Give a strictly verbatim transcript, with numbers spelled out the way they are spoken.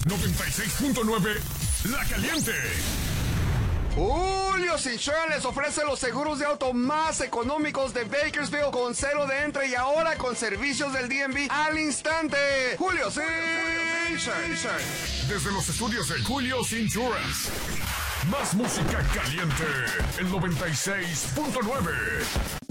noventa y seis punto nueve La Caliente. Julio's Insurance les ofrece los seguros de auto más económicos de Bakersfield con cero de entre y ahora con servicios del D M V al instante. Julio's Insurance. Desde los estudios de Julio's Insurance. Más música caliente. El noventa y seis punto nueve.